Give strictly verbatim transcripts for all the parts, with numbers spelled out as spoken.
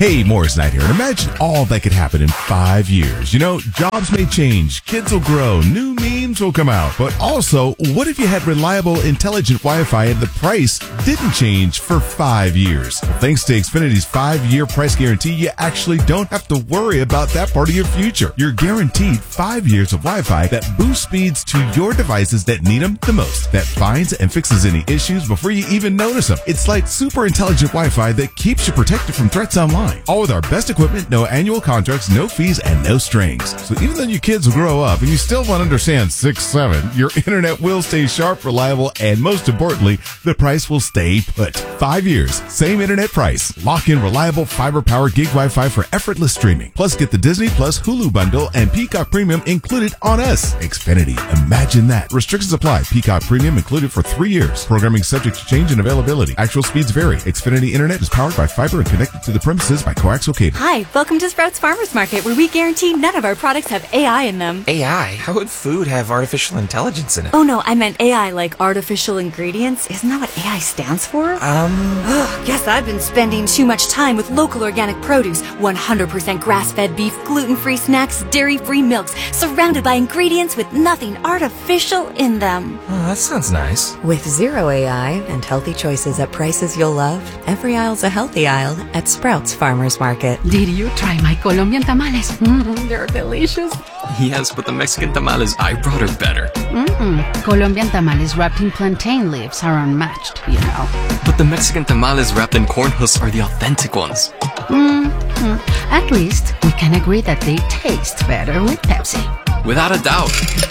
Hey, Morris Knight here, and imagine all that could happen in five years. You know, jobs may change, kids will grow, new memes will come out. But also, what if you had reliable, intelligent Wi-Fi and the price didn't change for five years? Well, thanks to Xfinity's five-year price guarantee, you actually don't have to worry about that part of your future. You're guaranteed five years of Wi-Fi that boosts speeds to your devices that need them the most, that finds and fixes any issues before you even notice them. It's like super intelligent Wi-Fi that keeps you protected from threats online. All with our best equipment, no annual contracts, no fees, and no strings. So even though your kids will grow up and you still won't understand six seven, your internet will stay sharp, reliable, and most importantly, the price will stay put. Five years, same internet price. Lock in reliable fiber-powered gig Wi-Fi for effortless streaming. Plus, get the Disney Plus Hulu bundle and Peacock Premium included on us. Xfinity, imagine that. Restrictions apply. Peacock Premium included for three years. Programming subject to change and availability. Actual speeds vary. Xfinity Internet is powered by fiber and connected to the premises by coaxial cable. Hi, welcome to Sprouts Farmers Market, where we guarantee none of our products have A I in them. A I? How would food have artificial intelligence in it? Oh no, I meant A I like artificial ingredients. Isn't that what A I stands for? Um... Ugh, guess I've been spending too much time with local organic produce, one hundred percent grass-fed beef, gluten-free snacks, dairy-free milks, surrounded by ingredients with nothing artificial in them. Oh, that sounds nice. With zero A I and healthy choices at prices you'll love, every aisle's a healthy aisle at Sprouts Farmers Market. Did you try my Colombian tamales? Mm, they're delicious. Yes, but the Mexican tamales I brought are better. Mm-mm. Colombian tamales wrapped in plantain leaves are unmatched, you know. But the Mexican tamales wrapped in corn husks are the authentic ones. Mm-hmm. At least we can agree that they taste better with Pepsi. Without a doubt.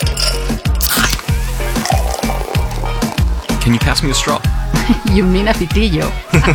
Can you pass me a straw? You mean a pitillo.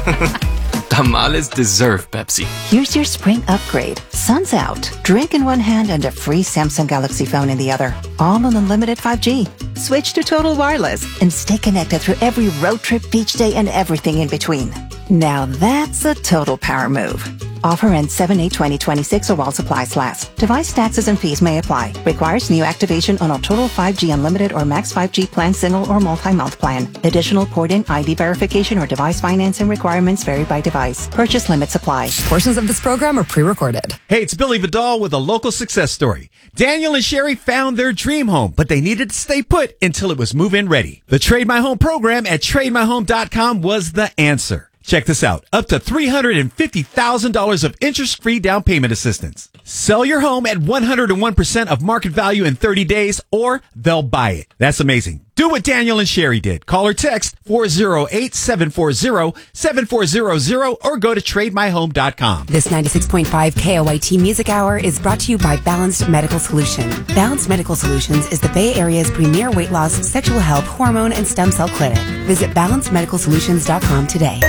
Tamales deserve Pepsi. Here's your spring upgrade. Sun's out. Drink in one hand and a free Samsung Galaxy phone in the other. All on unlimited five G. Switch to Total Wireless and stay connected through every road trip, beach day, and everything in between. Now that's a total power move. Offer ends seven eight twenty twenty-six or while supplies last. Device taxes and fees may apply. Requires new activation on a Total five G Unlimited or Max five G plan, single or multi-month plan. Additional port-in I D verification or device financing requirements vary by device. Purchase limits apply. Portions of this program are pre-recorded. Hey, it's Billy Vidal with a local success story. Daniel and Sherry found their dream home, but they needed to stay put until it was move-in ready. The Trade My Home program at trade my home dot com was the answer. Check this out. Up to three hundred fifty thousand dollars of interest-free down payment assistance. Sell your home at one hundred one percent of market value in thirty days, or they'll buy it. That's amazing. Do what Daniel and Sherry did. Call or text four oh eight, seven four zero, seven four zero zero or go to trade my home dot com. This ninety-six point five K O I T Music Hour is brought to you by Balanced Medical Solution. Balanced Medical Solutions is the Bay Area's premier weight loss, sexual health, hormone, and stem cell clinic. Visit balanced medical solutions dot com today.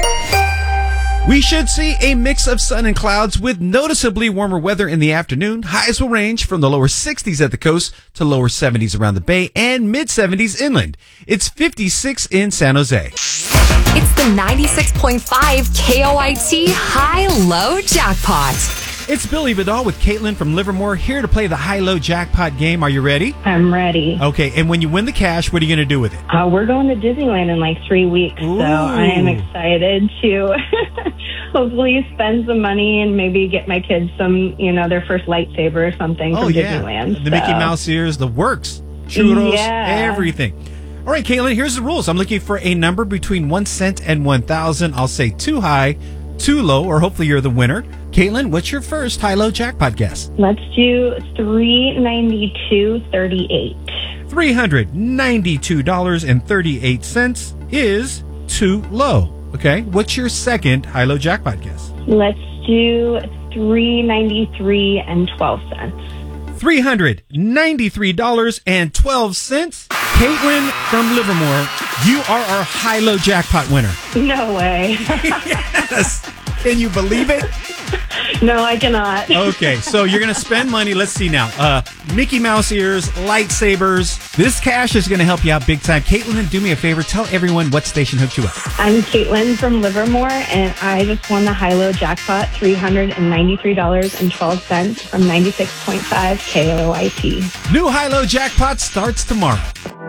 We should see a mix of sun and clouds with noticeably warmer weather in the afternoon. Highs will range from the lower sixties at the coast to lower seventies around the bay and mid seventies inland. It's fifty-six in San Jose. It's the ninety-six point five K O I T High-Low Jackpot. It's Billy Vidal with Caitlin from Livermore here to play the High-Low Jackpot game. Are you ready? I'm ready. Okay, and when you win the cash, what are you going to do with it? Uh, we're going to Disneyland in like three weeks, Ooh. so I am excited to hopefully spend some money and maybe get my kids some, you know, their first lightsaber or something oh, from yeah. Disneyland. The so. Mickey Mouse ears, the works, churros, Yeah. everything. All right, Caitlin, here's the rules. I'm looking for a number between one cent and one thousand. I'll say too high, too low, or hopefully you're the winner. Caitlin, what's your first high-low jackpot guess? Let's do three ninety-two thirty-eight. three hundred ninety-two dollars and thirty-eight cents is too low. Okay, what's your second high-low jackpot guess? Let's do three ninety-three and twelve cents. three hundred ninety-three dollars and twelve cents. Caitlin from Livermore, you are our high-low jackpot winner. No way. Yes. Can you believe it? No, I cannot. Okay, so you're going to spend money. Let's see now. Uh, Mickey Mouse ears, lightsabers. This cash is going to help you out big time. Caitlin, do me a favor. Tell everyone what station hooked you up. I'm Caitlin from Livermore, and I just won the high-low jackpot, three hundred ninety-three dollars and twelve cents from ninety-six point five K O I T. New high-low jackpot starts tomorrow.